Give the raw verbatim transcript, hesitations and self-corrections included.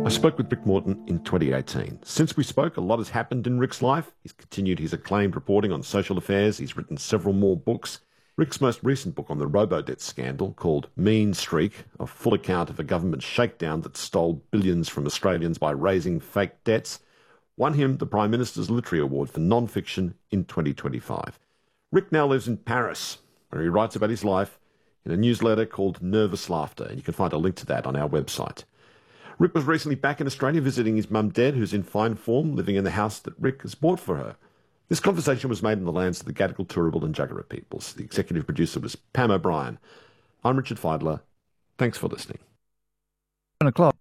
I spoke with Rick Morton in twenty eighteen. Since we spoke, a lot has happened in Rick's life. He's continued his acclaimed reporting on social affairs. He's written several more books. Rick's most recent book on the robo-debt scandal, called Mean Streak, a full account of a government shakedown that stole billions from Australians by raising fake debts, won him the Prime Minister's Literary Award for non-fiction in twenty twenty-five. Rick now lives in Paris, where he writes about his life in a newsletter called Nervous Laughter, and you can find a link to that on our website. Rick was recently back in Australia visiting his mum Deb, who's in fine form, living in the house that Rick has bought for her. This conversation was made in the lands of the Gadigal, Turrbal and Jagera peoples. The executive producer was Pam O'Brien. I'm Richard Feidler. Thanks for listening. One o'clock.